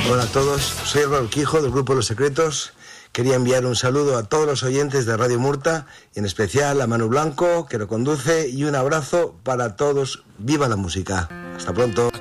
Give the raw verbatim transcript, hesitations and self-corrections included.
Hola a todos, soy Raúl Quijo del grupo Los Secretos. Quería enviar un saludo a todos los oyentes de Radio Murta y en especial a Manu Blanco, que lo conduce, y un abrazo para todos. ¡Viva la música! Hasta pronto.